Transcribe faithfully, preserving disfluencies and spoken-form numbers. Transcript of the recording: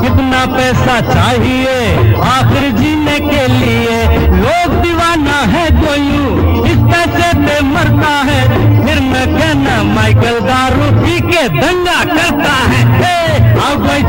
कितना पैसा चाहिए आखिर जीने के लिए, लोग दीवाना है जो यूं इस पैसे पे मरता है, फिर मैं कहना माइकल दारू पी के दंगा करता है।